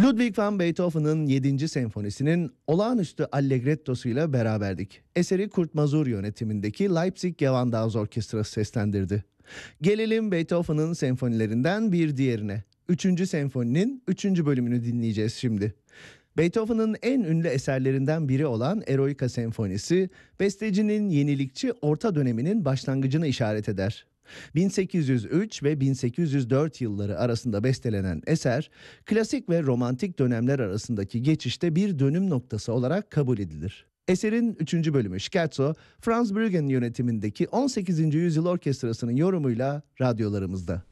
Ludwig van Beethoven'ın 7. senfonisinin olağanüstü allegrettosuyla beraberdik. Eseri Kurt Masur yönetimindeki Leipzig Gewandhaus Orkestrası seslendirdi. Gelelim Beethoven'ın senfonilerinden bir diğerine. 3. senfoninin 3. bölümünü dinleyeceğiz şimdi. Beethoven'ın en ünlü eserlerinden biri olan Eroica Senfonisi, bestecinin yenilikçi orta döneminin başlangıcını işaret eder. 1803 ve 1804 yılları arasında bestelenen eser, klasik ve romantik dönemler arasındaki geçişte bir dönüm noktası olarak kabul edilir. Eserin 3. bölümü Scherzo, Franz Bruggen yönetimindeki 18. yüzyıl orkestrasının yorumuyla radyolarımızda.